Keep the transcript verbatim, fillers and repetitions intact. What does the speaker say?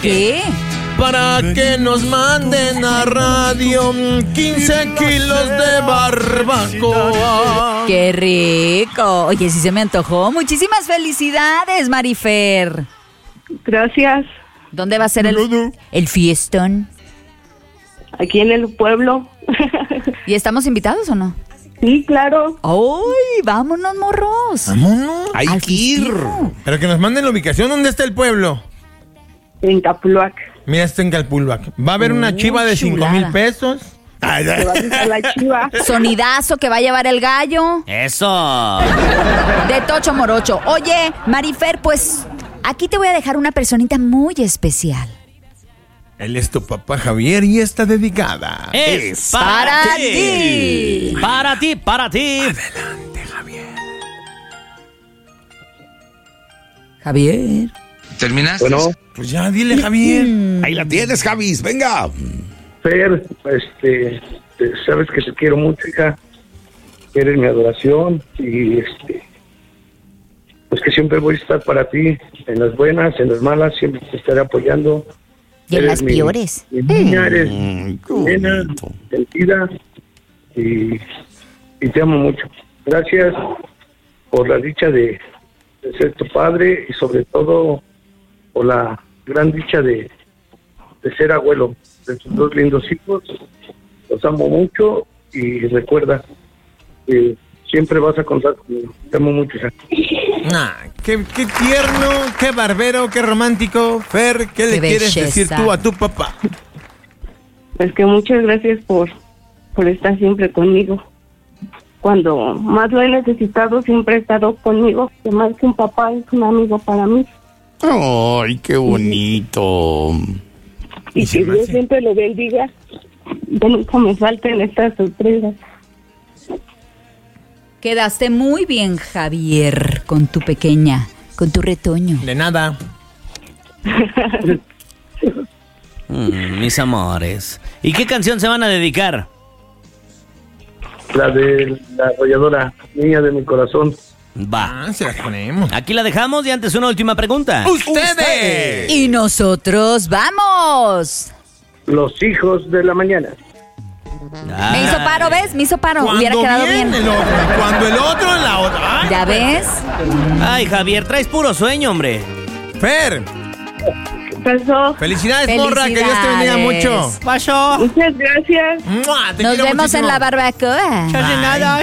¿Qué? Para que nos manden a radio quince kilos de barbacoa. ¡Qué rico! Oye, sí se me antojó. Muchísimas felicidades, Marifer. Gracias. ¿Dónde va a ser el, el fiestón? Aquí en el pueblo. ¿Y estamos invitados o no? Sí, claro. ¡Ay, vámonos, morros! Vámonos. Hay Al que ir. festejo. Pero que nos manden la ubicación. ¿Dónde está el pueblo? En Capulac. Mira, está en Calpulbac. Va a haber una Uy, chiva de cinco chulada. mil pesos. Ay, ay. Se va a quitar la chiva. Sonidazo que va a llevar el gallo. Eso. De Tocho Morocho. Oye, Marifer, pues aquí te voy a dejar una personita muy especial. Él es tu papá Javier y está dedicada. Es Para para ti. ti. Para ti, para ti. Adelante, Javier. Javier. ¿Terminaste? Bueno, Pues ya, dile, Javier. Ahí la tienes, Javis, venga. Fer, este, te- sabes que te quiero mucho, hija. Eres mi adoración y este, pues que siempre voy a estar para ti, en las buenas, en las malas, siempre te estaré apoyando. Y en Eres las mi- peores. Mi niña, eres Mm, qué nena, bonito. sentida y, y te amo mucho. Gracias por la dicha de, de ser tu padre y sobre todo por la gran dicha de, de ser abuelo de tus dos lindos hijos. Los amo mucho y recuerda que siempre vas a contar conmigo. Te amo mucho, hija. Ah, qué, qué tierno, qué barbero, qué romántico. Fer, ¿qué le Qué quieres belleza. decir tú a tu papá? Es que muchas gracias por, por estar siempre conmigo. Cuando más lo he necesitado, siempre ha estado conmigo. Que más que un papá, es un amigo para mí. Ay, qué bonito. Y Y se que me Dios hace- siempre lo bendiga. Que nunca me falten estas sorpresas. Quedaste muy bien, Javier, con tu pequeña, con tu retoño. De nada. Mm, mis amores. ¿Y qué canción se van a dedicar? La de la arrolladora, niña de mi corazón. Va. Ah, se las ponemos. Aquí la dejamos y antes una última pregunta. ¡Ustedes! Y nosotros, ¡vamos! Los hijos de la mañana. Me hizo paro, ¿ves? Me hizo paro. Cuando Hubiera quedado bien, bien. el otro. Cuando el otro, la otra. Ay, ¿Ya ves? Ay, Javier, traes puro sueño, hombre. Fer, ¿Qué pasó? felicidades, morra. Que Dios te bendiga mucho. Pasó. Muchas gracias. ¡Mua! Te Nos quiero vemos en muchísimo. la barbacoa. Ay.